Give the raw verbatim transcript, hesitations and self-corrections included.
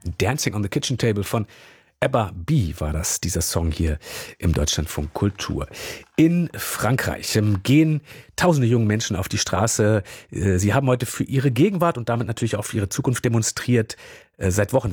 Dancing on the Kitchen Table von Ebba B. war das, dieser Song hier im Deutschlandfunk Kultur. In Frankreich ähm, gehen tausende junge Menschen auf die Straße. Äh, sie haben heute für ihre Gegenwart und damit natürlich auch für ihre Zukunft demonstriert. Äh, seit Wochen